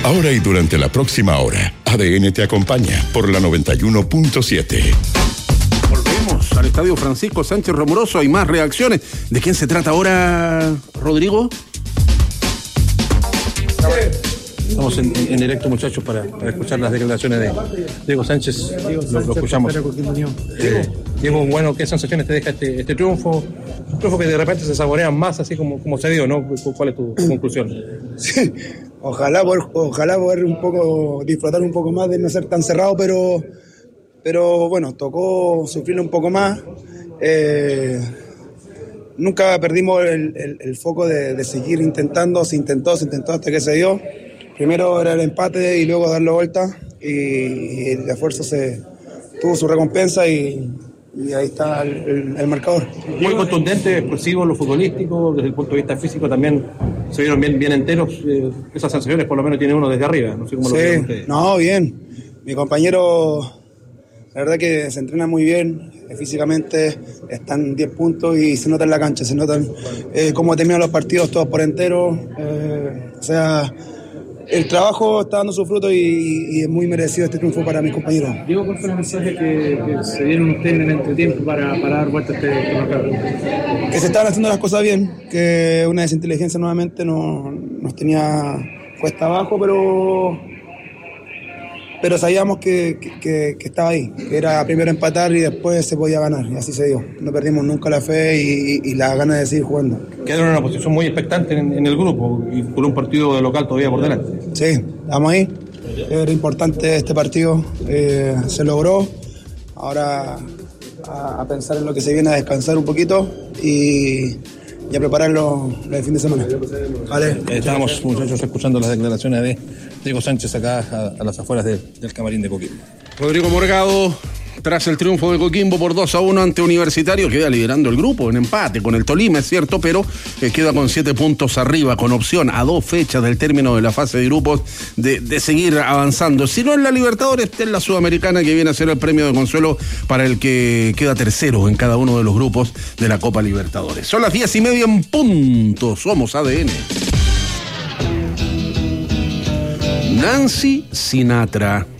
Ahora y durante la próxima hora, ADN te acompaña por la 91.7. Volvemos al Estadio Francisco Sánchez Romoroso. Hay más reacciones. ¿De quién se trata ahora, Rodrigo? Estamos en directo, muchachos, para escuchar las declaraciones de Diego Sánchez. Lo escuchamos. Diego, bueno, ¿qué sensaciones te deja este triunfo? Un triunfo que de repente se saborea más, así como se dio, ¿no? ¿Cuál es tu conclusión? Sí, ojalá poder disfrutar un poco más de no ser tan cerrado, pero bueno, tocó sufrir un poco más. Nunca perdimos el foco de seguir intentando. Se intentó hasta que se dio. Primero era el empate y luego darle vuelta, y el esfuerzo tuvo su recompensa y ahí está el marcador. Muy contundente, explosivo en lo futbolístico, desde el punto de vista físico también se vieron bien enteros. Esas sensaciones por lo menos tiene uno desde arriba, no sé cómo lo ven ustedes. No, bien. Mi compañero, la verdad que se entrena muy bien, físicamente están 10 puntos y se nota en la cancha, se notan cómo terminan los partidos todos por entero. O sea, el trabajo está dando su fruto y es muy merecido este triunfo para mis compañeros. Diego, ¿cuál fue el mensaje que se dieron ustedes en el entretiempo para dar vuelta a este marcador? Que se estaban haciendo las cosas bien, que una desinteligencia nuevamente nos tenía cuesta abajo, pero sabíamos que estaba ahí, que era primero empatar y después se podía ganar, y así se dio. No perdimos nunca la fe y la ganas de seguir jugando. Quedaron en una posición muy expectante en el grupo y por un partido de local todavía por delante. Sí, estamos ahí. Era importante este partido, se logró. Ahora a pensar en lo que se viene, a descansar un poquito y a prepararlo el fin de semana. Vale. Estábamos, muchachos, escuchando las declaraciones de Diego Sánchez acá a las afueras del camarín de Coquimbo. Rodrigo Morgado, tras el triunfo de Coquimbo por 2-1 ante Universitario, queda liderando el grupo en empate con el Tolima, es cierto, pero queda con 7 puntos arriba, con opción a 2 fechas del término de la fase de grupos de seguir avanzando. Si no en la Libertadores, en la Sudamericana, que viene a ser el premio de consuelo para el que queda tercero en cada uno de los grupos de la Copa Libertadores. Son las 10:30 en punto. Somos ADN. Nancy Sinatra.